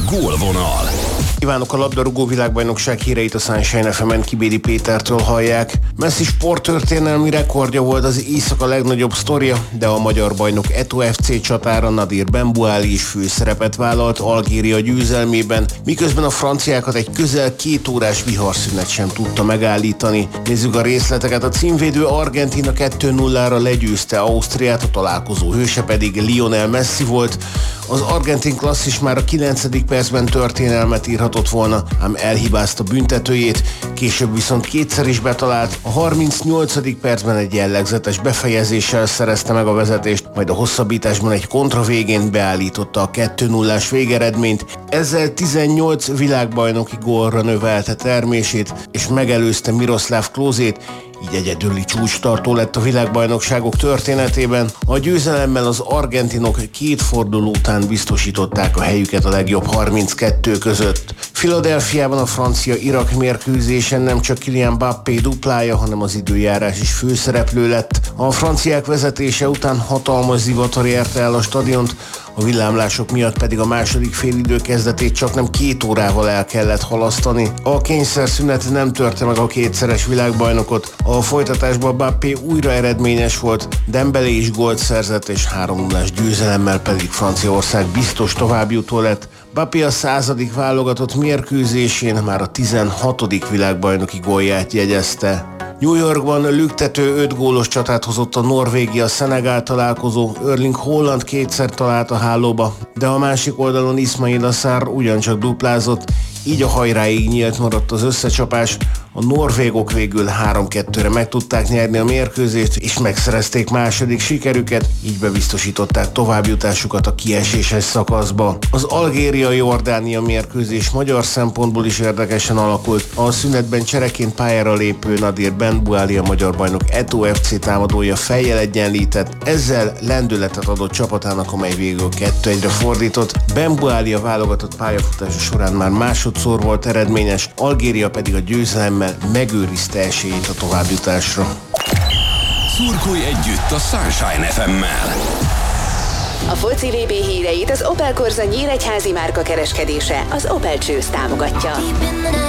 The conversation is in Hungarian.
Gólvonal. Kívánok, a labdarúgó világbajnokság híreit a Sunshine FM-en Kibédi Pétertől hallják. Messi sporttörténelmi rekordja volt az éjszaka legnagyobb sztoria, de a magyar bajnok Eto'o FC csatára Nadir Benbuali is főszerepet vállalt Algéria győzelmében, miközben a franciákat egy közel 2 órás viharszünet sem tudta megállítani. Nézzük a részleteket, a címvédő Argentína 2-0-ra legyőzte Ausztriát, a találkozó hőse pedig Lionel Messi volt. Az argentin klasszis már a 9. percben történelmet írhatott volna, ám elhibázta büntetőjét, később viszont kétszer is betalált, a 38. percben egy jellegzetes befejezéssel szerezte meg a vezetést, majd a hosszabbításban egy kontra végén beállította a 2-0-ás végeredményt, ezzel 18 világbajnoki gólra növelte termését, és megelőzte Miroslav Klosét, így egyedüli csúcstartó lett a világbajnokságok történetében. A győzelemmel az argentinok 2 forduló után biztosították a helyüket a legjobb 32 között. Philadelphiában a francia-Irak mérkőzésen nem csak Kylian Mbappé duplája, hanem az időjárás is főszereplő lett. A franciák vezetése után hatalmas zivatar érte el a stadiont, a villámlások miatt pedig a második félidő kezdetét csaknem 2 órával el kellett halasztani. A kényszerszünet nem törte meg a kétszeres világbajnokot, a folytatásban Mbappé újra eredményes volt, Dembélé is gólt szerzett, és 3-0-ás győzelemmel pedig Franciaország biztos továbbjutó lett. Mbappé a 100. válogatott mérkőzésén már a 16. világbajnoki gólját jegyezte. New Yorkban lüktető 5 gólos csatát hozott a Norvégia-Szenegál találkozó, Erling Haaland 2-szer talált a hálóba, de a másik oldalon Ismail Assar ugyancsak duplázott, így a hajráig nyílt maradt az összecsapás. A norvégok végül 3-2-re meg tudták nyerni a mérkőzést, és megszerezték második sikerüket, így bebiztosították továbbjutásukat a kieséses szakaszba. Az Algéria-Jordánia mérkőzés magyar szempontból is érdekesen alakult. A szünetben csereként pályára lépő Nadir Benbuali, a magyar bajnok Eto'o FC támadója fejjel egyenlített, ezzel lendületet adott csapatának, amely végül 2-1-re fordított. Benbuali a válogatott pályafutása során már másodszor volt eredményes, Algéria pedig a győzelemmel megőrizte esélyét a továbbjutásra. Szurkolj együtt a Sunshine FM-mel! A foci VB híreit az Opel Corsa nyíregyházi márka kereskedése, az Opel Choose támogatja.